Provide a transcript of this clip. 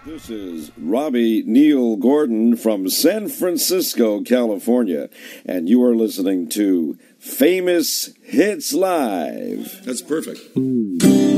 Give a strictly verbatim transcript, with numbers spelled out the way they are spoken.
This is Robbie Neil Gordon from San Francisco, California, and you are listening to Famous Hits Live. That's perfect.